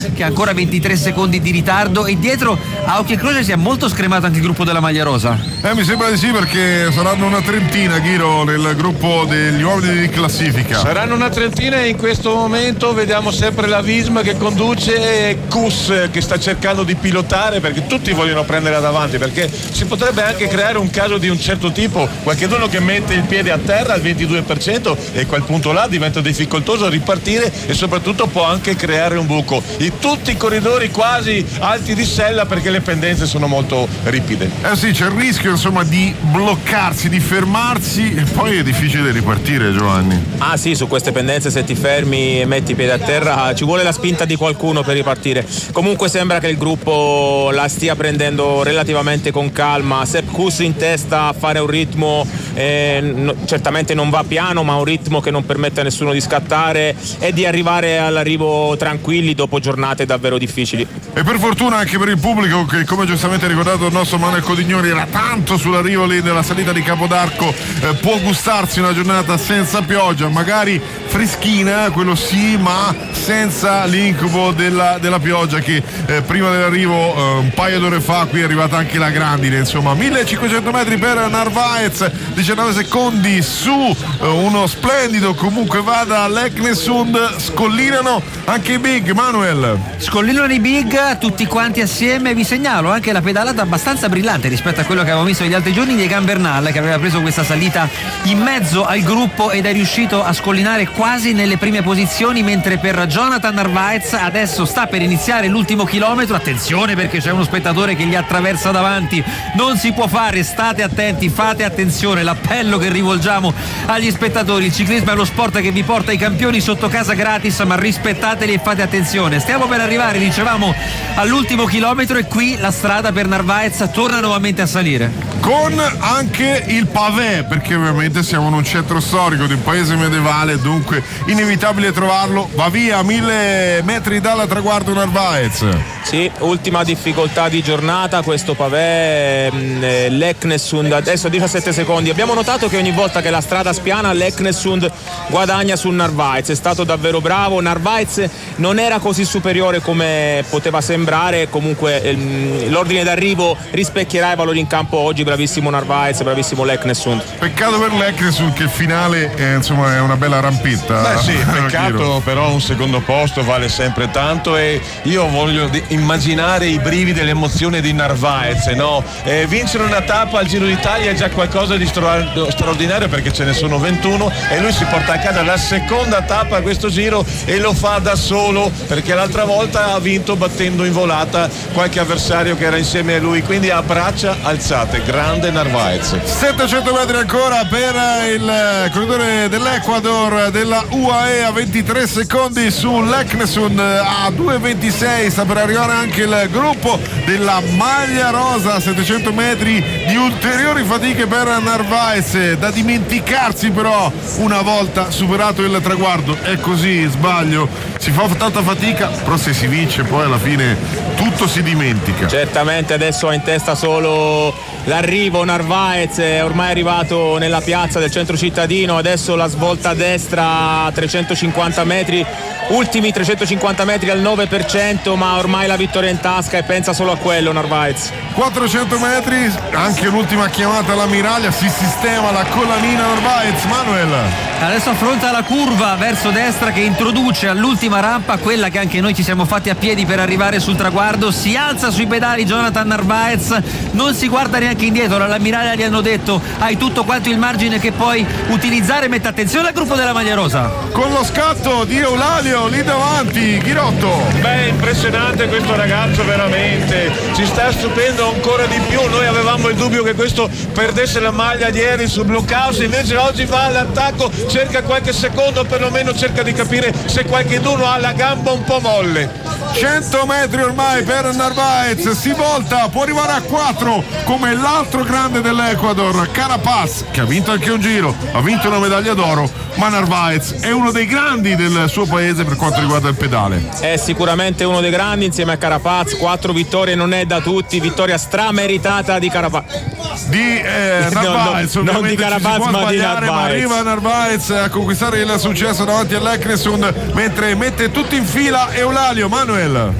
che ha ancora 23 secondi di ritardo, e dietro a occhio e croce si è molto scremato anche il gruppo della maglia rosa. Mi sembra di sì, perché saranno una trentina, Ghiro, nel gruppo degli uomini di classifica. Saranno una trentina, e in questo momento vediamo sempre la Visma che conduce e Kuss che sta cercando di pilotare, perché tutti vogliono prenderla davanti, perché si potrebbe anche creare un caso di un certo tipo, qualcuno che mette il piede a terra al 22%, e a quel punto là diventa difficoltoso ripartire, e soprattutto può anche creare un buco. Tutti i corridori quasi alti di sella, perché le pendenze sono molto ripide. Sì, c'è il rischio insomma di bloccarsi, di fermarsi, e poi è difficile ripartire, Giovanni. Ah sì, su queste pendenze se ti fermi e metti i piedi a terra ci vuole la spinta di qualcuno per ripartire. Comunque sembra che il gruppo la stia prendendo relativamente con calma. Sepp Kuss in testa a fare un ritmo certamente non va piano, ma un ritmo che non permette a nessuno di scattare e di arrivare all'arrivo tranquilli dopo giornate davvero difficili. E per fortuna anche per il pubblico, che come giustamente ha ricordato il nostro Manuel Codignori era tanto sull'arrivo lì della salita di Capodarco, può gustarsi una giornata senza pioggia, magari freschina, quello sì, ma senza l'incubo della pioggia che prima dell'arrivo un paio d'ore fa qui è arrivata anche la grandine. Insomma, 1500 metri per Narvaez, 19 secondi su uno splendido comunque vada l'Eknesund. Scollinano anche i big, Manuel. Scollinano i big tutti quanti assieme. Vi segnalo anche la pedalata abbastanza brillante rispetto a quello che avevamo visto negli altri giorni di Egan Bernal, che aveva preso questa salita in mezzo al gruppo ed è riuscito a scollinare quasi nelle prime posizioni, mentre per Jonathan Narvaez adesso sta per iniziare l'ultimo chilometro. Attenzione, perché c'è uno spettatore che gli attraversa davanti, non si può fare, state attenti, fate attenzione, l'appello che rivolgiamo agli spettatori. Il ciclismo è lo sport che vi porta i campioni sotto casa gratis, ma rispettateli e fate attenzione. Stiamo per arrivare, dicevamo, all'ultimo chilometro, e qui la strada per Narvaez torna nuovamente a salire, con anche il pavé, perché ovviamente siamo in un centro storico di un paese medievale, dunque inevitabile trovarlo. Va via a 1000 metri dal traguardo Narvaez. Sì, ultima difficoltà di giornata questo pavé, l'Eknesund adesso a 17 secondi. Abbiamo notato che ogni volta che la strada spiana l'Eknesund guadagna sul Narvaez, è stato davvero bravo. Narvaez non era così superiore come poteva sembrare, comunque l'ordine d'arrivo rispecchierà i valori in campo oggi. Bravissimo Narvaez, bravissimo l'Eknesund. Peccato per l'Eknesund che il finale insomma è una bella rampetta. Beh sì, peccato, però un secondo posto vale sempre tanto, e io voglio immaginare i brividi dell'emozione di Narvaez, no? Vincere una tappa al Giro d'Italia è già qualcosa di straordinario, perché ce ne sono 21 e lui si porta a casa la seconda tappa a questo Giro e lo fa da solo, perché l'altra volta ha vinto battendo in volata qualche avversario che era insieme a lui, quindi a braccia alzate, grande Narvaez. 700 metri ancora per il corridore dell'Ecuador della UAE a 23 secondi sull'Eknesund, a 2,26 sta per arrivare anche il gruppo della maglia rosa. 700 metri di ulteriori fatiche per Narvaez, da dimenticarsi però una volta superato il traguardo. È così, sbaglio, si fa tanta fatica, però se si vince poi alla fine tutto si dimentica. Certamente adesso ha in testa solo l'arrivo Narvaez, è ormai arrivato nella piazza del centro cittadino, adesso la svolta a destra a 350 metri, ultimi 350 metri al 9%, ma ormai la vittoria in tasca e pensa solo a quello Narvaez. 400 metri, anche l'ultima chiamata all'ammiraglia, si sistema la collanina Narvaez. Manuel adesso affronta la curva verso destra che introduce all'ultima rampa, quella che anche noi ci siamo fatti a piedi per arrivare sul traguardo. Si alza sui pedali Jonathan Narvaez, non si guarda neanche indietro. All'ammiraglia gli hanno detto: hai tutto quanto il margine che puoi utilizzare, mette attenzione al gruppo della maglia rosa con lo scatto di Eulalio lì davanti. Ghirotto, beh, impressionante questo ragazzo, veramente ci sta stupendo ancora di più. Noi avevamo il dubbio che questo perdesse la maglia ieri su Blockhouse, invece oggi va all'attacco, cerca qualche secondo, perlomeno cerca di capire se qualcuno ha la gamba un po' molle. 100 metri ormai per Narvaez, si volta, può arrivare a 4 come l'altro l'altro grande dell'Ecuador, Carapaz, che ha vinto anche un giro, ha vinto una medaglia d'oro, ma Narvaez è uno dei grandi del suo paese per quanto riguarda il pedale. È sicuramente uno dei grandi insieme a Carapaz, 4 vittorie non è da tutti, vittoria strameritata di Carapaz. Di Narvaez, non di Carapaz ma di Narvaez. Ma arriva Narvaez a conquistare il successo davanti all'Eknesund, mentre mette tutti in fila Eulalio. Manuel.